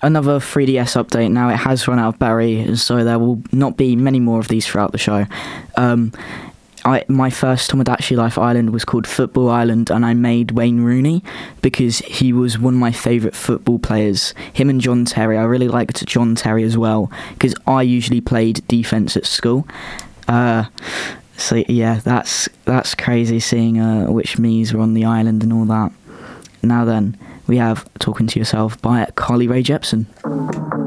another 3DS update now. It has run out of berry, so there will not be many more of these throughout the show. My first Tomodachi Life Island was called Football Island, and I made Wayne Rooney because he was one of my favourite football players. Him and John Terry. I really liked John Terry as well because I usually played defence at school. So yeah, that's crazy seeing which me's were on the island and all that. Now then, we have Talking to Yourself by Carly Rae Jepsen.